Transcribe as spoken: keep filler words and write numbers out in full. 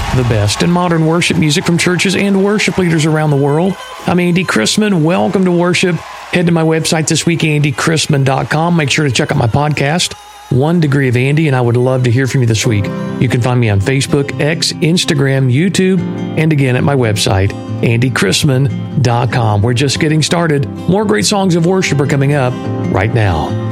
the best in modern worship music from churches and worship leaders around the world. I'm Andy Chrisman. Welcome to worship. Head to my website this week, andy chrisman dot com. Make sure to check out my podcast, One Degree of Andy, and I would love to hear from you this week. You can find me on Facebook, X, Instagram, YouTube, and again at my website, andy chrisman dot com. We're just getting started. More great songs of worship are coming up right now.